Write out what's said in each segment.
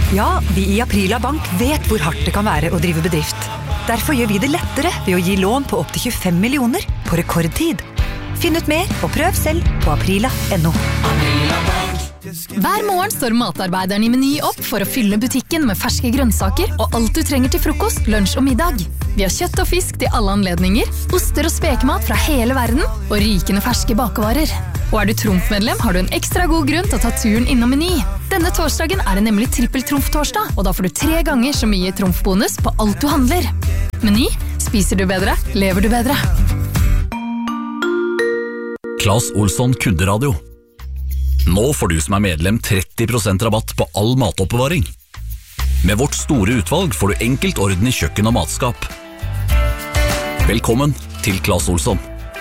Ja, vi i Aprila Bank vet hvor hardt det kan være å drive bedrift. Derfor gjør vi det lettere ved å gi lån på opp til 25 millioner på rekordtid. Finn ut mer og prøv selv på aprila.no. Hver morgen står matarbeideren i Meny opp for å fylle butikken med ferske grønnsaker og alt du trenger til frokost, lunsj og middag. Vi har kjøtt og fisk til alle anledninger, oster og spekemat fra hele verden og rykende ferske bakevarer. Og er du Trumf-medlem, har du en ekstra god grunn til å ta turen innom Meny. Denne torsdagen er det nemlig trippel-Trumf-torsdag, og da får du 3 ganger så mye Trumf-bonus på alt du handler. Meny, spiser du bedre, lever du bedre. Claes Olsson Kunderadio. Nå får du som er medlem 30% rabatt på all matoppbevaring. Med vårt store utvalg får du enkelt orden i kjøkken og matskap. Velkommen til Claes Olsson.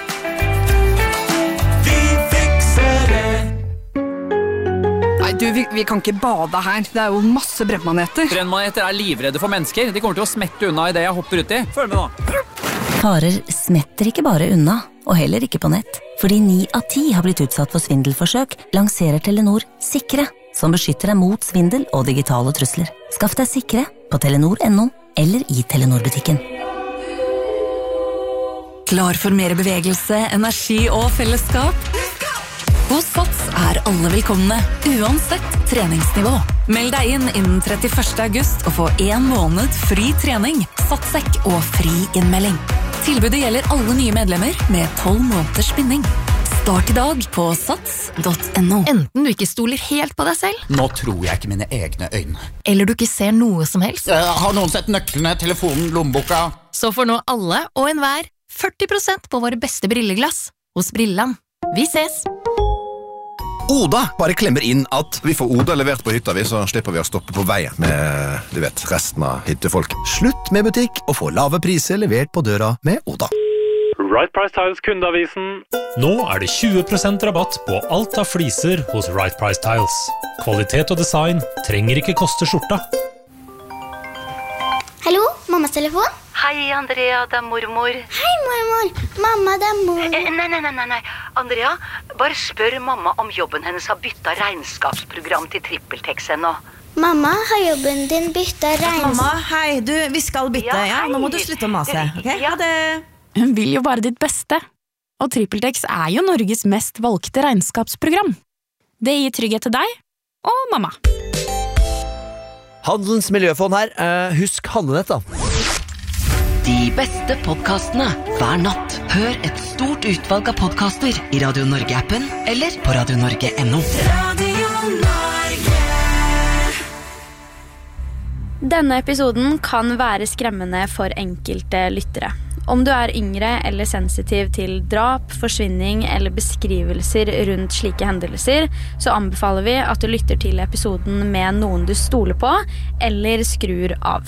Vi kan ikke bade her. Det er jo masse brennmaneter. Brennmaneter er livredde for mennesker. De kommer til å smette unna i det jeg hopper uti. Følg med nå. Farer smetter ikke bare unna, og heller ikke på nett. Fordi 9 av 10 har blitt utsatt for svindelforsøk, lanserer Telenor Sikre, som beskytter deg mot svindel og digitale trusler. Skaff deg Sikre på telenor.no eller i Telenor-butikken. Klar for mer bevegelse, energi og fellesskap? Hos Sats er alle velkomne, uansett treningsnivå. Meld deg inn innen 31. august og få 1 måned fri trening, satssekk og fri innmelding. Tilbudet gjelder alle nye medlemmer med 12 måneders binding. Start i dag på sats.no. Enten du ikke stoler helt på deg selv, Nå tror jeg ikke mine egne øyne. eller du ikke ser noe som helst, Har noen sett nøklene, telefonen, lommeboka? så får nå alle og enhver 40% på våre beste brilleglass hos Brilland. Vi ses! Oda bare klemmer inn at vi får Oda levert på hytta, så slipper vi å stoppe på veien med, du vet, resten av hyttefolk. Slutt med butikk og få lave priser levert på døra med Oda. Right Price Tiles kundeavisen. Nå er det 20% rabatt på alt av fliser hos Right Price Tiles. Kvalitet og design trenger ikke koste skjorta. Hallo, mammas telefon? Hei, Andrea, det er mormor. Hei, mormor. Mamma, det er mor. Nei. Andrea, bare spør mamma om jobben hennes har byttet regnskapsprogram til TrippelTex ennå. Mamma, har jobben din byttet Mamma, hei, vi skal bytte, ja, nå må du slutte å mase, ok? Ja. Ha det. Hun vil jo bare ditt beste. Og TrippelTex er jo Norges mest valgte regnskapsprogram. Det gir trygghet til deg og mamma. Handelens miljøfond her. Husk handlenett da. De beste podcastene hver natt. Hør et stort utvalg av podcaster i Radio Norge-appen eller på radionorge.no. Radio Norge. Denne episoden kan være skremmende for enkelte lyttere. Om du er yngre eller sensitiv til drap, forsvinning eller beskrivelser rundt slike hendelser, så anbefaler vi at du lytter til episoden med noen du stoler på, eller skrur av.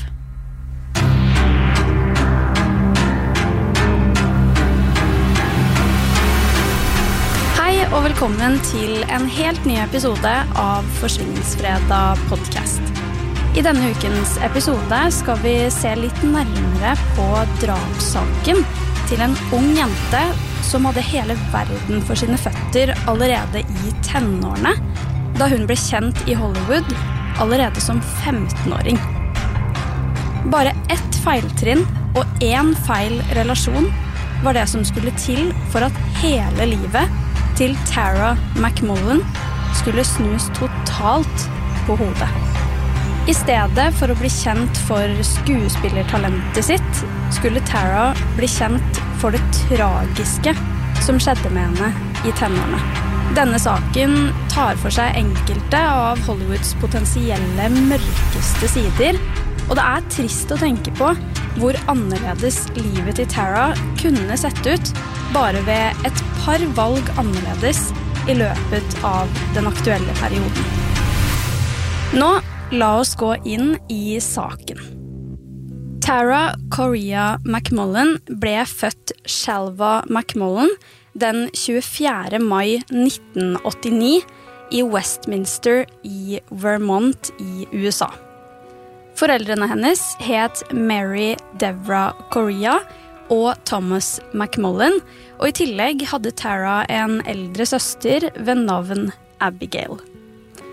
Hei og velkommen til en helt ny episode av Forsvinningsfredag podcast. I denne ukens episode skal vi se litt nærmere på drapssaken til en ung jente som hadde hele verden for sine føtter allerede i tenårene, da hun ble kjent i Hollywood allerede som 15-åring. Bare ett feiltrinn og én feil relasjon var det som skulle til for at hele livet til Tara McMullen skulle snus totalt på hodet. I stedet for å bli kjent for skuespillertalentet sitt, skulle Tara bli kjent for det tragiske som skjedde med henne i tenårene. Denne saken tar for seg enkelte av Hollywoods potensielle mørkeste sider, og det er trist å tenke på hvor annerledes livet til Tara kunne sett ut bare ved et par valg annerledes i løpet av den aktuelle perioden. Nå la oss gå inn i saken. Tara Correa McMullen ble født Shalva McMullen den 24. mai 1989 i Westminster i Vermont i USA. Foreldrene hennes het Mary Devra Correa og Thomas McMullen, og i tillegg hadde Tara en eldre søster ved navn Abigail.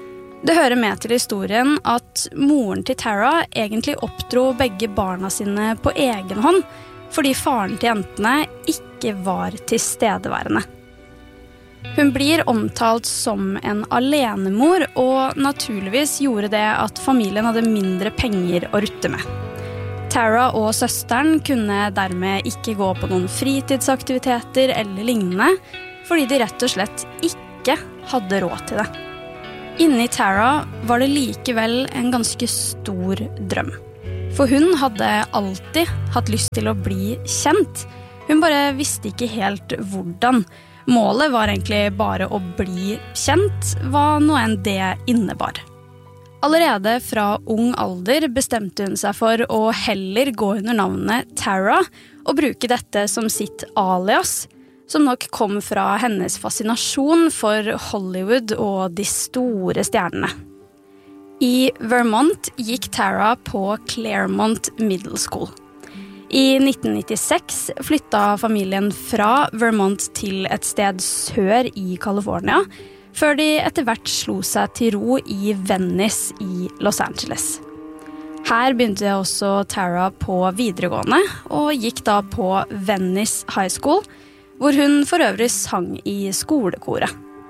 Det hører med til historien at moren til Tara egentlig oppdro begge barna sine på egen hånd, fordi faren til jentene ikke var tilstedeværende. Hun blir omtalt som en alenemor, og naturligvis gjorde det at familien hadde mindre penger å rutte med. Tara og søsteren kunne dermed ikke gå på noen fritidsaktiviteter eller lignende, fordi de rett og slett ikke hadde råd til det. Inni Tara var det likevel en ganske stor drøm. For hun hadde alltid hatt lyst til å bli kjent. Hun bare visste ikke helt hvordan. Målet var egentlig bare å bli kjent, hva nå enn det innebar. Allerede fra ung alder bestemte hun seg for å heller gå under navnet Tara og bruke dette som sitt alias, som nok kom fra hennes fascinasjon for Hollywood og de store stjernene. I Vermont gikk Tara på Claremont Middle School. I 1996 flyttet familien fra Vermont til et sted sør i California, før de etter hvert slo seg til ro i Venice i Los Angeles. Her begynte også Tara på videregående, og gikk da på Venice High School, hvor hun for øvrig sang i skolekoret.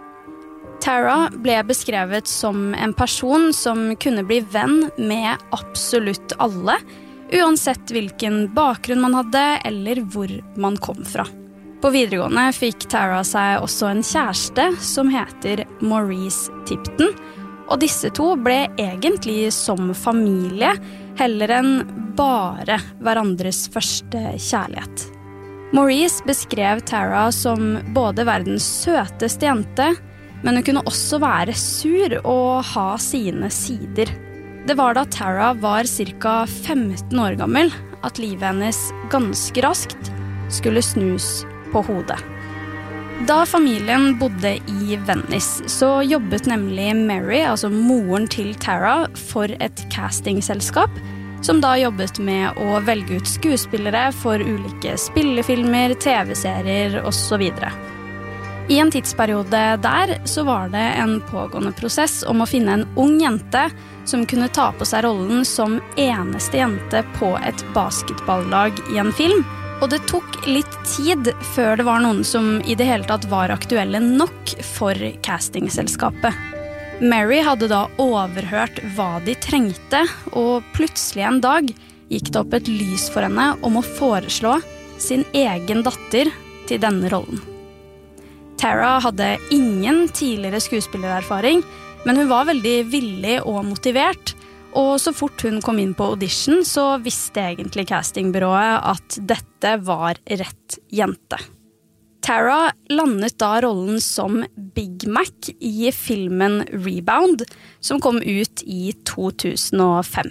Tara ble beskrevet som en person som kunne bli venn med absolutt alle, uansett hvilken bakgrunn man hadde eller hvor man kom fra. På videregående fikk Tara seg også en kjæreste som heter Maurice Tipton, og disse to ble egentlig som familie, heller enn bare hverandres første kjærlighet. Maurice beskrev Tara som både verdens søteste jente, men hun kunne også være sur og ha sine sider. Det var da Tara var ca. 15 år gammel at livet hennes ganske raskt skulle snus på hodet. Da familien bodde i Venice, så jobbet nemlig Mary, altså moren til Tara, for et castingselskap, som da jobbet med å velge ut skuespillere for ulike spillefilmer, TV-serier og så videre. I en tidsperiode der så var det en pågående prosess om å finne en ung jente som kunne ta på seg rollen som eneste jente på et basketballag i en film, og det tok litt tid før det var noen som i det hele tatt var aktuelle nok for castingselskapet. Mary hadde da overhørt hva de trengte, og plutselig en dag gikk det opp et lys for henne om å foreslå sin egen datter til denne rollen. Tara hadde ingen tidligere skuespillererfaring, men hun var veldig villig og motivert, og så fort hun kom inn på audition så visste egentlig castingbyrået at dette var rett jente. Tara landet da rollen som Big Mac i filmen Rebound, som kom ut i 2005.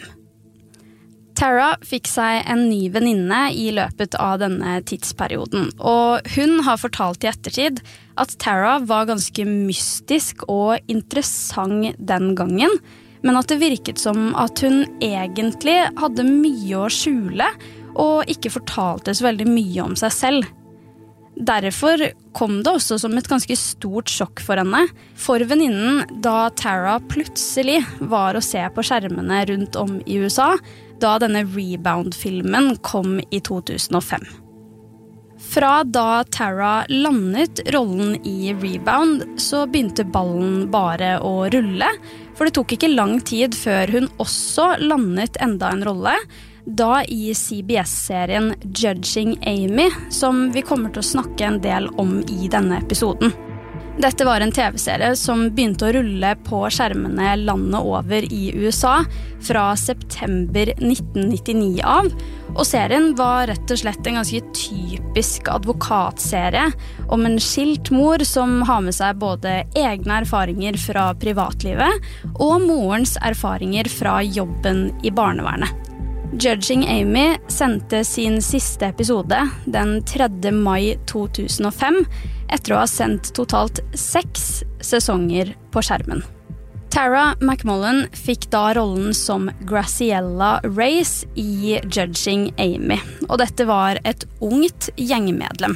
Tara fikk seg en ny venninne i løpet av denne tidsperioden, og hun har fortalt i ettertid at Tara var ganske mystisk og interessant den gangen, men at det virket som at hun egentlig hadde mye å skjule og ikke fortalte så veldig mye om seg selv. Derfor kom det også som et ganske stort sjokk for henne, for venninnen, da Tara plutselig var å se på skjermene rundt om i USA, da denne Rebound-filmen kom i 2005. Fra da Tara landet rollen i Rebound, så begynte ballen bare å rulle, for det tok ikke lang tid før hun også landet enda en rolle, da i CBS-serien Judging Amy, som vi kommer til å snakke en del om i denne episoden. Dette var en TV-serie som begynte å rulle på skjermene landet over i USA fra september 1999 av, og serien var rett og slett en ganske typisk advokatserie om en skilt mor som har med seg både egne erfaringer fra privatlivet og morens erfaringer fra jobben i barnevernet. Judging Amy sendte sin siste episode den 3. mai 2005 etter å ha sendt totalt 6 sesonger på skjermen. Tara McMullen fikk da rollen som Graciela Reyes i Judging Amy, og dette var et ungt gjengmedlem.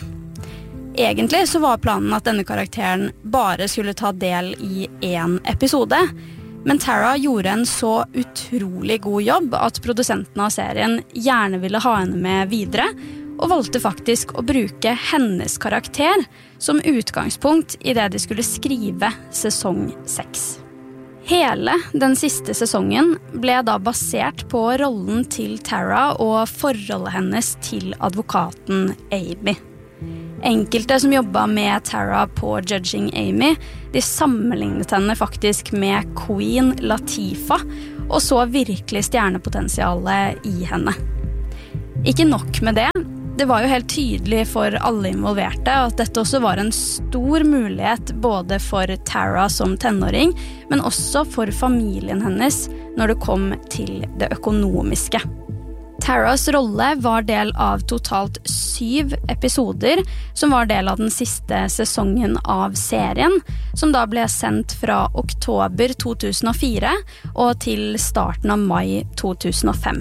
Egentlig så var planen at denne karakteren bare skulle ta del i 1 episode, Men Tara gjorde en så utrolig god jobb at produsentene av serien gjerne ville ha henne med videre, og valgte faktisk å bruke hennes karakter som utgangspunkt i det de skulle skrive sesong 6. Hele den siste sesongen ble da basert på rollen til Tara og forholdet hennes til advokaten Amy. Enkelte som jobbet med Tara på Judging Amy, de sammenlignet henne faktisk med Queen Latifah, og så virkelig stjernepotensialet i henne. Ikke nok med det, det var jo helt tydelig for alle involverte at dette også var en stor mulighet både for Tara som tenåring, men også for familien hennes når det kom til det økonomiske. Taras rolle var del av totalt 7 episoder, som var del av den siste sesongen av serien, som da ble sendt fra oktober 2004 og til starten av mai 2005.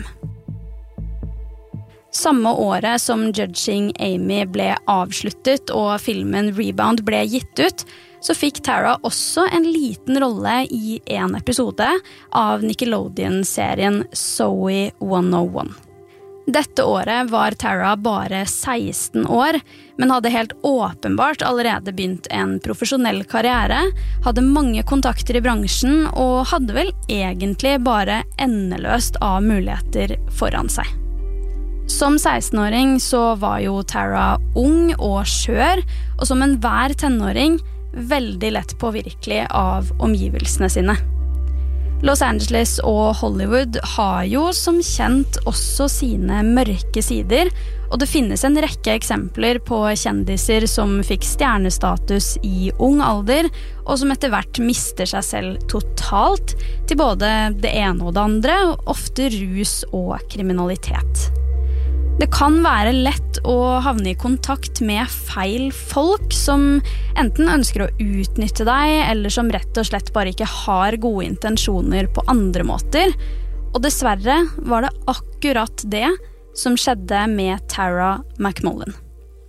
Samme året som Judging Amy ble avsluttet og filmen Rebound ble gitt ut, så fikk Tara også en liten rolle i en episode av Nickelodeon-serien Zoe 101. Dette året var Tara bare 16 år, men hadde helt åpenbart allerede begynt en profesjonell karriere, hadde mange kontakter i bransjen og hadde vel egentlig bare endeløst av muligheter foran seg. Som 16-åring så var jo Tara ung og skjør, og som enhver tenåring veldig lett påvirkelig av omgivelsene sine. Los Angeles og Hollywood har jo som kjent også sine mørke sider, og det finnes en rekke eksempler på kjendiser som fikk stjernestatus i ung alder, og som etter hvert mister seg selv totalt til både det ene og det andre, ofte rus og kriminalitet. Det kan være lett å havne i kontakt med feil folk som enten ønsker å utnytte deg, eller som rett og slett bare ikke har gode intensjoner på andre måter. Og dessverre var det akkurat det som skjedde med Tara McMullen.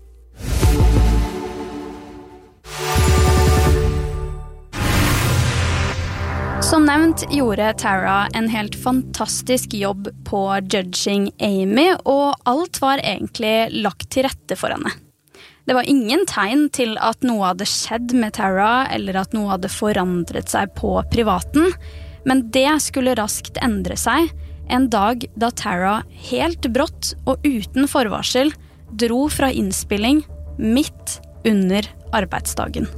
Som nevnt gjorde Tara en helt fantastisk jobb på Judging Amy, og alt var egentlig lagt til rette for henne. Det var ingen tegn til at noe hadde skjedd med Tara, eller at noe hadde forandret seg på privaten, men det skulle raskt endre seg en dag da Tara helt brått og uten forvarsel dro fra innspilling midt under arbeidsdagen.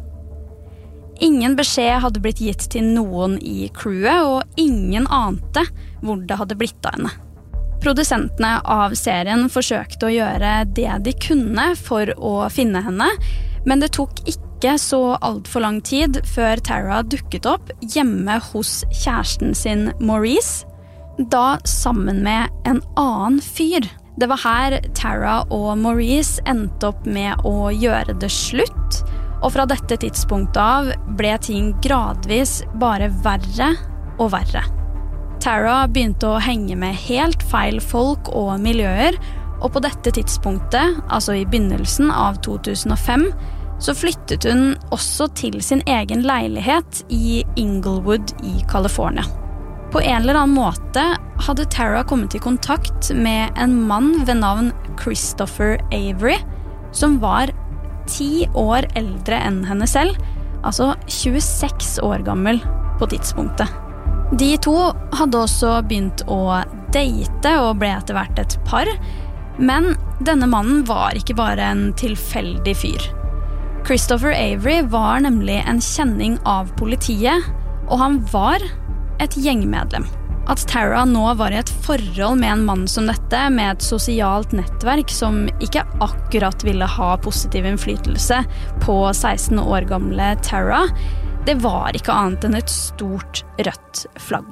Ingen beskjed hadde blitt gitt til noen i crewet, og ingen ante hvor det hadde blitt av henne. Produsentene av serien forsøkte å gjøre det de kunne for å finne henne, men det tok ikke så alt for lang tid før Tara dukket opp hjemme hos kjæresten sin Maurice, da sammen med en annen fyr. Det var her Tara og Maurice endte opp med å gjøre det slutt, og fra dette tidspunktet av ble ting gradvis bare verre og verre. Tara begynte å henge med helt feil folk og miljøer, og på dette tidspunktet, altså i begynnelsen av 2005, så flyttet hun også til sin egen leilighet i Inglewood i California. På en eller annen måte hadde Tara kommet i kontakt med en mann ved navn Christopher Avery, som var 10 år eldre enn henne selv, altså 26 år gammel på tidspunktet. De to hadde også begynt å date og ble etter hvert et par, men denne mannen var ikke bare en tilfeldig fyr. Christopher Avery var nemlig en kjenning av politiet, og han var et gjengmedlem. At Tara nå var i et forhold med en mann som dette, med et sosialt nettverk som ikke akkurat ville ha positiv innflytelse på 16 år gamle Tara, det var ikke annet enn et stort rødt flagg.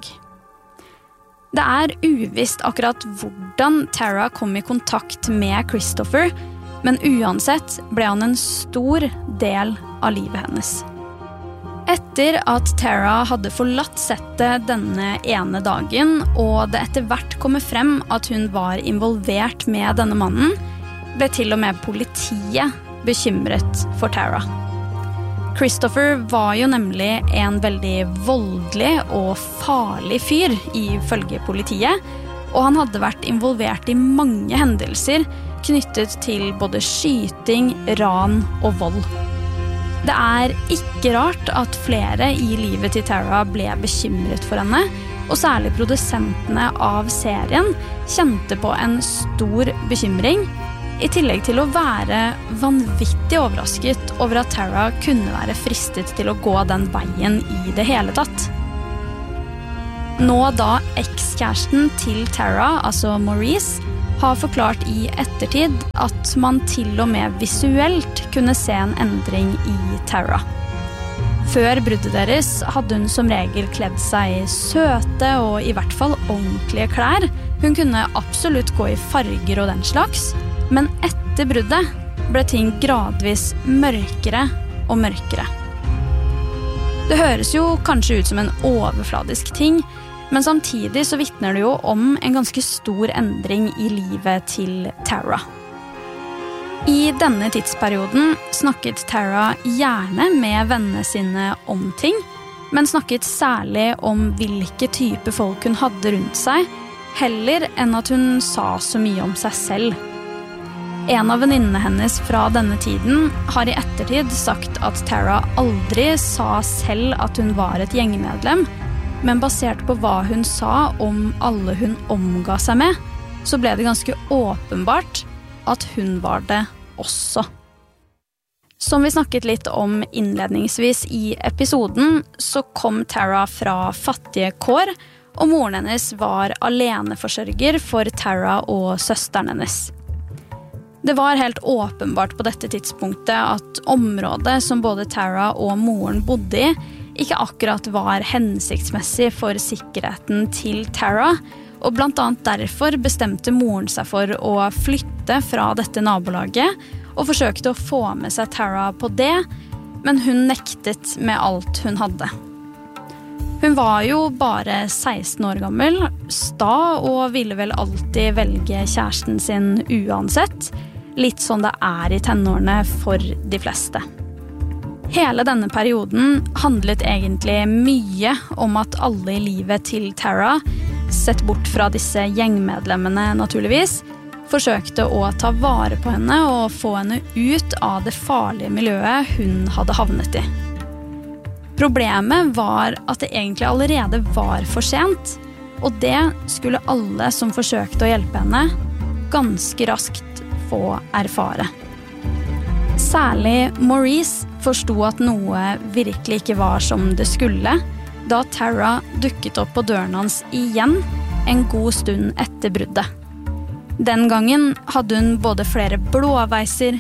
Det er uvisst akkurat hvordan Tara kom i kontakt med Christopher, men uansett ble han en stor del av livet hennes. Etter at Tara hadde forlatt settet denne ene dagen, og det etter hvert kommer frem at hun var involvert med denne mannen, ble til og med politiet bekymret for Tara. Christopher var jo nemlig en veldig voldelig og farlig fyr ifølge politiet, og han hadde vært involvert i mange hendelser knyttet til både skyting, ran og vold. Det ikke rart at flere i livet til Tara ble bekymret for henne, og særlig produsentene av serien kjente på en stor bekymring, i tillegg til å være vanvittig overrasket over at Tara kunne være fristet til å gå den veien i det hele tatt. Nå da ekskjæresten til Tara, altså Maurice, har forklart i ettertid at man til og med visuelt kunne se en endring i Tara. Før bruddet deres hadde hun som regel kledd seg i søte og i hvert fall ordentlige klær. Hun kunne absolutt gå i farger og den slags, men etter bruddet ble ting gradvis mørkere og mørkere. Det høres jo kanskje ut som en overfladisk ting, men samtidig så vittner det jo om en ganske stor endring i livet til Tara. I denne tidsperioden snakket Tara gjerne med vennene sine om ting, men snakket særlig om hvilke type folk hun hadde rundt seg, heller enn at hun sa så mye om seg selv. En av venninnene hennes fra denne tiden har i ettertid sagt at Tara aldri sa selv at hun var et gjengmedlem, men basert på hva hun sa om alle hun omga seg med, så ble det ganske åpenbart at hun var det også. Som vi snakket litt om innledningsvis i episoden, så kom Tara fra fattige kår, og moren hennes var aleneforsørger for Tara og søsteren hennes. Det var helt åpenbart på dette tidspunktet at området som både Tara og moren bodde i, ikke akkurat var hensiktsmessig for sikkerheten til Tara, og blant annet derfor bestemte moren seg for å flytte fra dette nabolaget, og forsøkte å få med seg Tara på det, men hun nektet med alt hun hadde. Hun var jo bare 16 år gammel, sta og ville vel alltid velge kjæresten sin uansett, litt sånn det i tenårene for de fleste. Hele denne perioden handlet egentlig mye om at alle i livet til Tara, sett bort fra disse gjengmedlemmene naturligvis, forsøkte å ta vare på henne og få henne ut av det farlige miljøet hun hadde havnet i. Problemet var at det egentlig allerede var for sent, og det skulle alle som forsøkte å hjelpe henne ganske raskt få erfare. Særlig Maurice forstod at noe virkelig ikke var som det skulle, da Tara dukket opp på døren hans igjen en god stund etter bruddet. Den gangen hadde hun både flere blåveiser,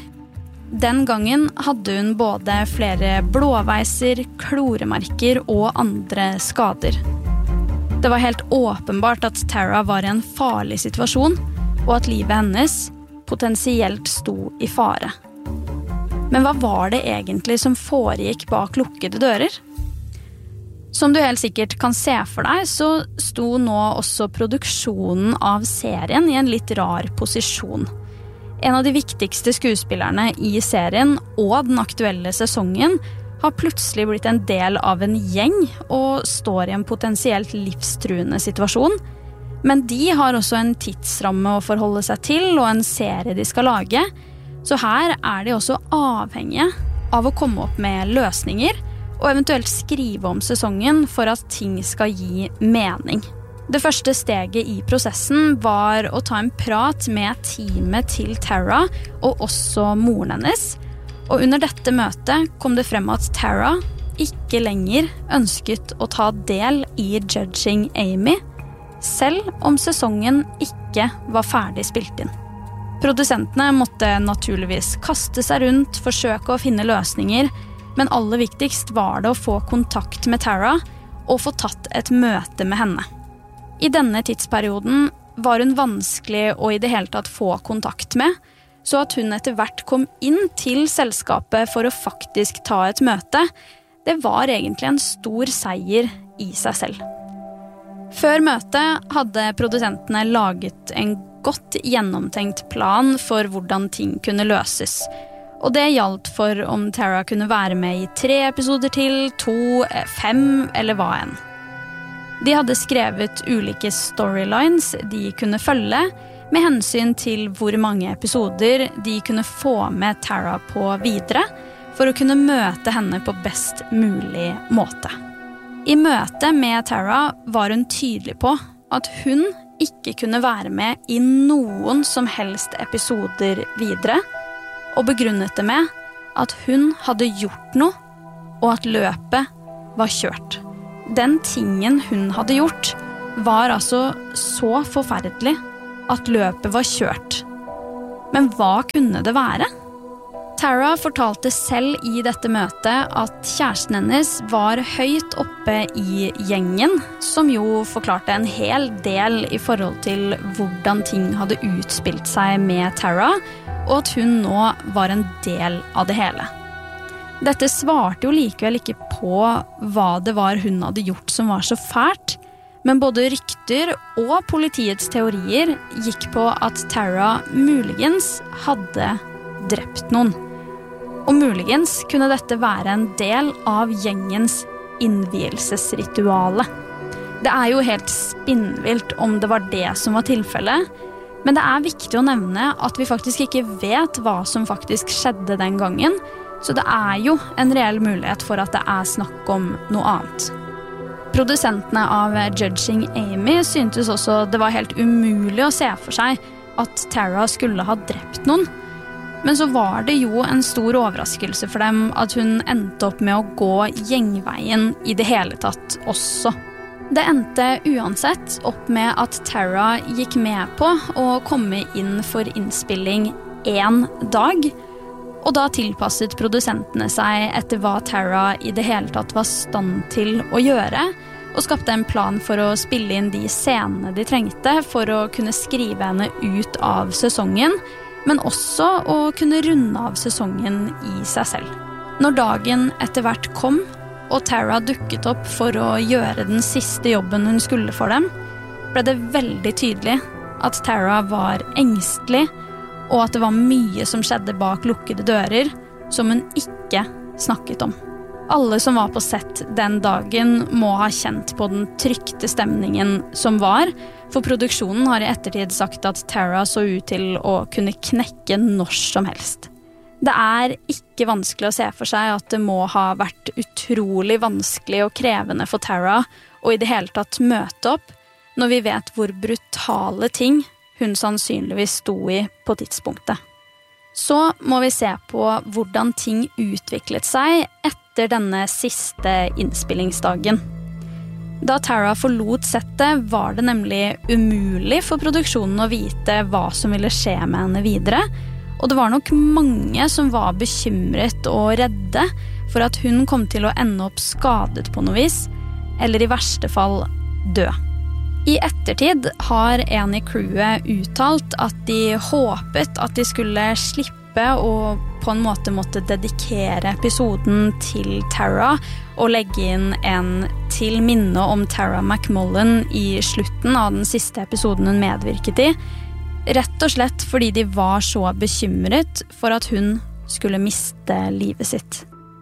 kloremerker og andre skader. Det var helt åpenbart at Tara var i en farlig situasjon, og at livet hennes potensielt sto i fare. Men hva var det egentlig som foregikk bak lukkede dører? Som du helt sikkert kan se for deg, så sto nå også produksjonen av serien i en litt rar posisjon. En av de viktigste skuespillerne i serien og den aktuelle sesongen har plutselig blitt en del av en gjeng og står i en potensielt livstruende situasjon, men de har også en tidsramme å forholde seg til og en serie de skal lage, så her de også avhengige av å komme opp med løsninger og eventuelt skrive om sesongen for at ting skal gi mening. Det første steget i prosessen var å ta en prat med teamet til Tara og også moren hennes, og under dette møtet kom det frem at Tara ikke lenger ønsket å ta del i Judging Amy, selv om sesongen ikke var ferdig spilt inn. Produsentene måtte naturligvis kaste seg rundt, forsøke å finne løsninger, men aller viktigst var det å få kontakt med Tara og få tatt et møte med henne. I denne tidsperioden var hun vanskelig å i det hele tatt få kontakt med, så at hun etter hvert kom inn til selskapet for å faktisk ta et møte, det var egentlig en stor seier i seg selv. Før møtet hadde produsentene laget en godt gjennomtenkt plan for hvordan ting kunne løses. Og det gjaldt for om Tara kunne være med i 3 episoder til, 2, 5 eller hva enn. De hadde skrevet ulike storylines de kunne følge, med hensyn til hvor mange episoder de kunne få med Tara på videre, for å kunne møte henne på best mulig måte. I møte med Tara var hun tydelig på at hun ikke kunne være med i noen som helst episoder videre, og begrunnet det med at hun hadde gjort noe, og at løpet var kjørt. Den tingen hun hadde gjort var altså så forferdelig at løpet var kjørt. Men hva kunne det være? Tara fortalte selv i dette møtet at kjæresten hennes var høyt oppe i gjengen, som jo forklarte en hel del i forhold til hvordan ting hadde utspilt seg med Tara, og at hun nå var en del av det hele. Dette svarte jo likevel ikke på hva det var hun hadde gjort som var så fælt, men både rykter og politiets teorier gikk på at Tara muligens hadde drept noen. Og muligens kunne dette være en del av gjengens innvielsesrituale. Det jo helt spinnvilt om det var det som var tilfellet, men det viktig å nevne at vi faktisk ikke vet hva som faktisk skjedde den gangen, så det jo en reell mulighet for at det snakk om noe annet. Produsentene av Judging Amy syntes også det var helt umulig å se for seg at Tara skulle ha drept noen, men så var det jo en stor overraskelse for dem at hun endte opp med å gå gjengveien i det hele tatt også. Det endte uansett opp med at Tara gikk med på å komme inn for innspilling 1 dag, og da tilpasset produsentene seg etter hva Tara i det hele tatt var stand til å gjøre, og skapte en plan for å spille inn de scenene de trengte for å kunne skrive henne ut av sesongen, men også å kunne runde av sesongen i seg selv. Når dagen etter hvert kom, og Tara dukket opp for å gjøre den siste jobben hun skulle for dem, ble det veldig tydelig at Tara var engstelig, og at det var mye som skjedde bak lukkede dører, som hun ikke snakket om. Alle som var på sett den dagen må ha kjent på den trykte stemningen som var, for produksjonen har i ettertid sagt at Tara så ut til å kunne knekke når som helst. Det ikke vanskelig å se for seg at det må ha vært utrolig vanskelig og krevende for Tara å i det hele tatt møte opp, når vi vet hvor brutale ting hun sannsynligvis sto i på tidspunktet. Så må vi se på hvordan ting utviklet seg etter denne siste innspillingsdagen. Da Tara forlot settet, var det nemlig umulig for produksjonen å vite hva som ville skje med henne videre, og det var nok mange som var bekymret og redde for at hun kom til å ende opp skadet på noe vis, eller i verste fall dø. I ettertid har en i crewet uttalt at de håpet at de skulle slippe å på en måte måtte dedikere episoden til Tara og legge inn en til minne om Tara McMullen i slutten av den siste episoden hun medvirket i, rett og slett fordi de var så bekymret for at hun skulle miste livet sitt.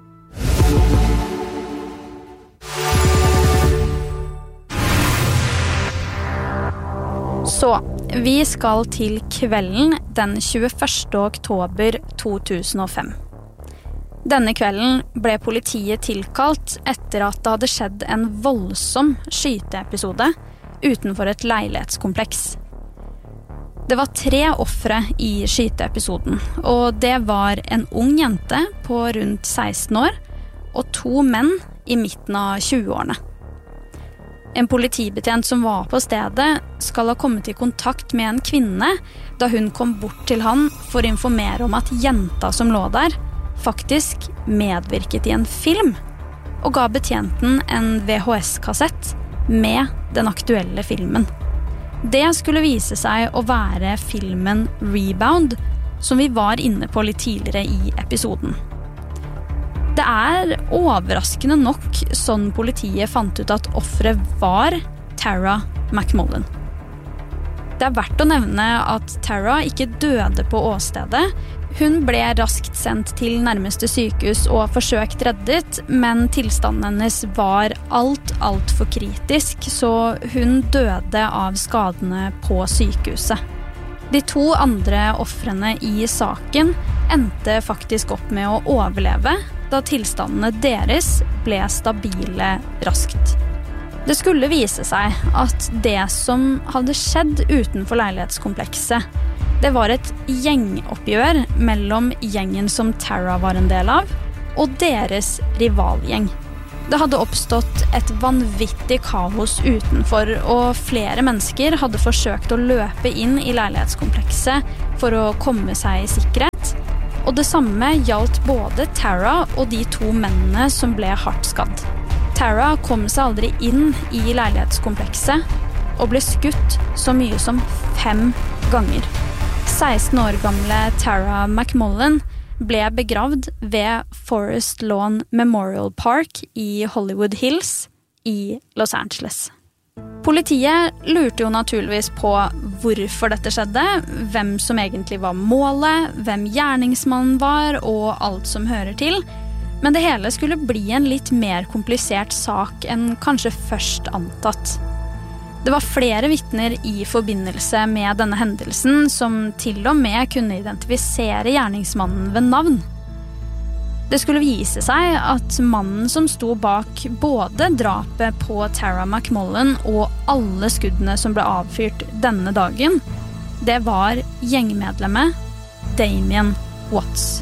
Så, vi skal til kvelden den 21. oktober 2005. Denne kvelden ble politiet tilkalt etter at det hadde skjedd en voldsom skyteepisode utenfor et leilighetskompleks. Det var 3 ofre i skyteepisoden, og det var en ung jente på rundt 16 år og 2 menn i midten av 20-årene. En politibetjent som var på stedet skal ha kommet i kontakt med en kvinne da hun kom bort til han for å informere om at jenta som lå der faktisk medvirket i en film, og ga betjenten en VHS-kassett med den aktuelle filmen. Det skulle vise seg å være filmen Rebound, som vi var inne på litt tidligere i episoden. Det overraskende nok sånn politiet fant ut at offeret var Tara McMullen. Det verdt å nevne at Tara ikke døde på åstedet. Hun ble raskt sendt til nærmeste sykehus og forsøkt reddet, men tilstanden hennes var alt for kritisk, så hun døde av skadene på sykehuset. De 2 andre ofrene i saken endte faktisk opp med å overleve, da tilstandene deres ble stabile raskt. Det skulle vise seg at det som hadde skjedd utenfor leilighetskomplekset, det var et gjengoppgjør mellom gjengen som Tara var en del av, og deres rivalgjeng. Det hadde oppstått et vanvittig kaos utenfor, og flere mennesker hadde forsøkt å løpe inn i leilighetskomplekset for å komme seg i sikkerhet. Og det samme gjaldt både Tara og de 2 mennene som ble hardt skadd. Tara kom seg aldri inn i leilighetskomplekset og ble skutt så mye som 5 ganger. 16 år gamle Tara McMullen ble begravd ved Forest Lawn Memorial Park i Hollywood Hills i Los Angeles. Politiet lurte jo naturligvis på hvorfor dette skjedde, hvem som egentlig var målet, hvem gjerningsmannen var og alt som hører til, men det hele skulle bli en litt mer komplisert sak enn kanskje først antatt. Det var flere vittner i forbindelse med denne hendelsen som til og med kunne identifisere gjerningsmannen ved navn. Det skulle vise seg at mannen som sto bak både drapet på Tara McMullen og alle skuddene som ble avfyrt denne dagen, det var gjengmedlemmet Damien Watts.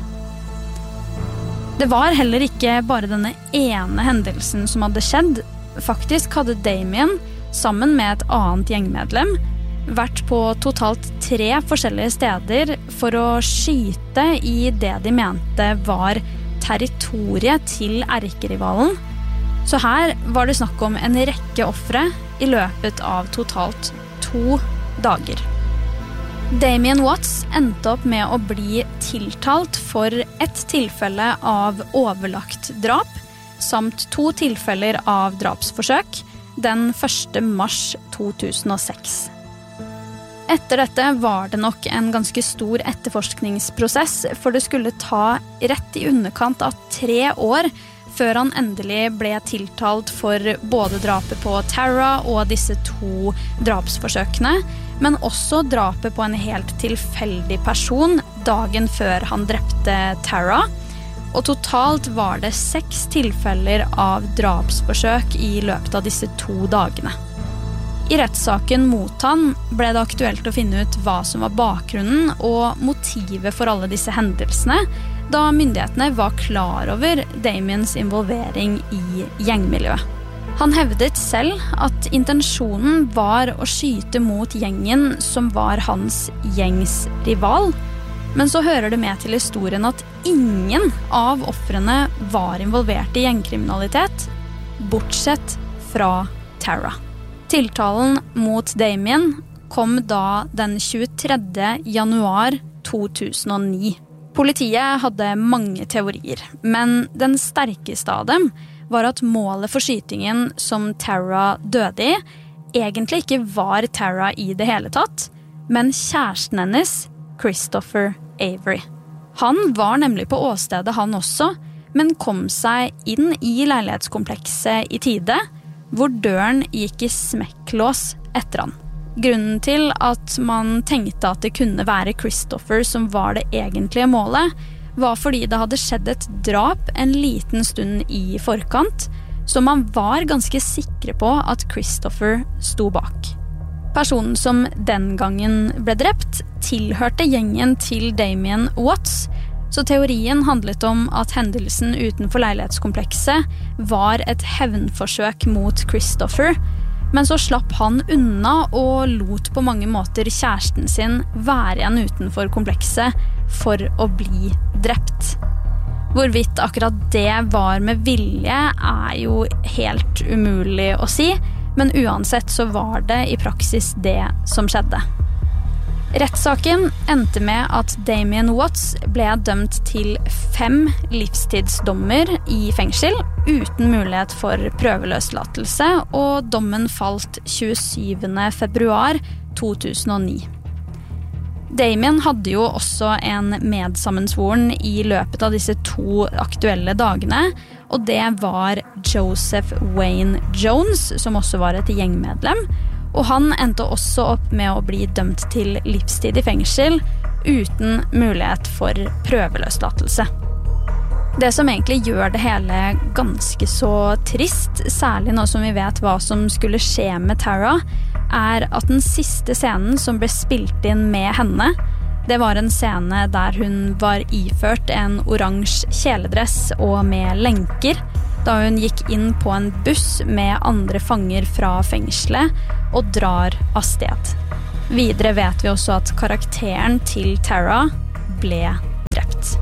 Det var heller ikke bare denne ene hendelsen som hadde skjedd. Faktisk hadde Damien, sammen med et annet gjengmedlem, vært på totalt 3 forskjellige steder for å skyte i det de mente var territoriet til erkerivalen. Så her var det snakk om en rekke ofre i løpet av totalt 2 dager. Damien Watts endte opp med å bli tiltalt for et tilfelle av overlagt drap, samt 2 tilfeller av drapsforsøk, den 1. mars 2006. Etter dette var det nok en ganske stor etterforskningsprosess, for det skulle ta rett i underkant av 3 år før han endelig ble tiltalt for både drapet på Tara og disse 2 drapsforsøkene, men også drapet på en helt tilfeldig person dagen før han drepte Tara. Og totalt var det 6 tilfeller av drapsforsøk i løpet av disse 2 dagene. I rettssaken mot han ble det aktuelt å finne ut hva som var bakgrunnen og motivet for alle disse hendelsene, da myndighetene var klar over Damiens involvering i gjengmiljøet. Han hevdet selv at intensjonen var å skyte mot gjengen som var hans gjengs rival, men så hører det med til historien at ingen av ofrene var involvert i gjengkriminalitet, bortsett fra Tara. Tiltalen mot Damien kom da den 23. januar 2009. Politiet hadde mange teorier, men den sterkeste av dem var at målet for skytingen som Tara døde i egentlig ikke var Tara i det hele tatt, men kjæresten hennes, Christopher Avery. Han var nemlig på åstedet han også, men kom seg inn i leilighetskomplekset i tide, hvor døren gikk i smekklås etter han. Grunnen til at man tenkte at det kunne være Christopher som var det egentlige målet, var fordi det hadde skjedd et drap en liten stund i forkant, så man var ganske sikre på at Christopher sto bak. Personen som den gangen ble drept, tilhørte gjengen til Damien Watts, så teorien handlet om at hendelsen utenfor leilighetskomplekset var et hevnforsøk mot Christopher, men så slapp han unna og lot på mange måter kjæresten sin være igjen utenfor komplekset for å bli drept. Hvorvidt akkurat det var med vilje er jo helt umulig å si, men uansett så var det i praksis det som skjedde. Rettssaken endte med at Damien Watts ble dømt til 5 livstidsdommer i fengsel, uten mulighet for prøveløslatelse, og dommen falt 27. februar 2009. Damien hadde jo også en medsammensvoren i løpet av disse 2 aktuelle dagene, og det var Joseph Wayne Jones, som også var et gjengmedlem, og han endte også opp med å bli dømt til livstid i fengsel, uten mulighet for prøveløslatelse. Det som egentlig gjør det hele ganske så trist, særlig nå som vi vet hva som skulle skje med Tara, er at den siste scenen som ble spilt inn med henne, det var en scene der hun var iført en oransje kjeledress og med lenker, da hun gikk inn på en buss med andre fanger fra fengselet og drar av sted. Videre vet vi også at karakteren til Tara ble drept.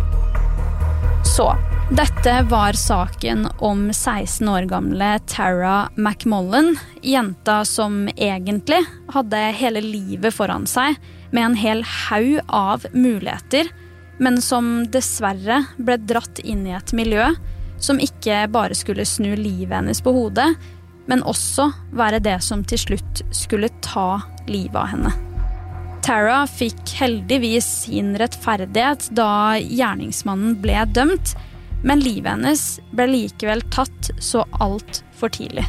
Så, dette var saken om 16 år gamle Tara McMullen, jenta som egentlig hadde hele livet foran seg med en hel haug av muligheter, men som dessverre ble dratt inn i et miljø som ikke bare skulle snu livet hennes på hodet, men også være det som til slutt skulle ta livet av henne. Tara fikk heldigvis sin rettferdighet da gjerningsmannen ble dømt, men livet hennes ble likevel tatt så alt for tidlig.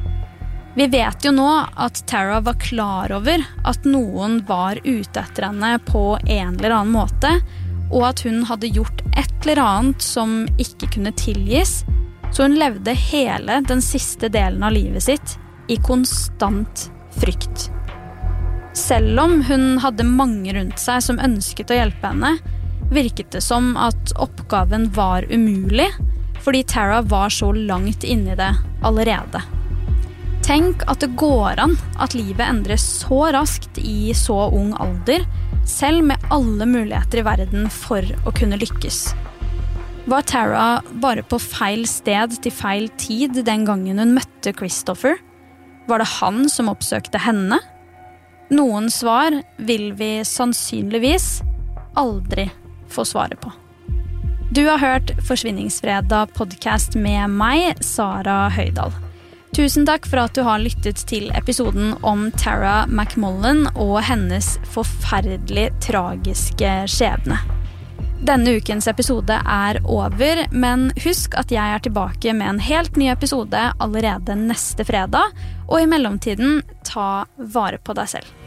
Vi vet jo nå at Tara var klar over at noen var ute etter henne på en eller annen måte, og at hun hadde gjort et eller annet som ikke kunne tilgis, så hun levde hele den siste delen av livet sitt i konstant frykt. Selv om hun hadde mange rundt seg som ønsket å hjelpe henne, virket det som at oppgaven var umulig, fordi Tara var så langt inne i det allerede. Tenk at det går an at livet endres så raskt i så ung alder, selv med alle muligheter i verden for å kunne lykkes. Var Tara bare på feil sted til feil tid den gangen hun møtte Christopher? Var det han som oppsøkte henne? Noen svar vil vi sannsynligvis aldri få svare på. Du har hørt Forsvinningsfredag podcast med meg, Sara Høydal. Tusen takk for at du har lyttet til episoden om Tara McMullen og hennes forferdelig tragiske skjebne. Denne ukens episode er over, men husk at jeg er tilbake med en helt ny episode allerede neste fredag, og i mellomtiden, ta vare på deg selv.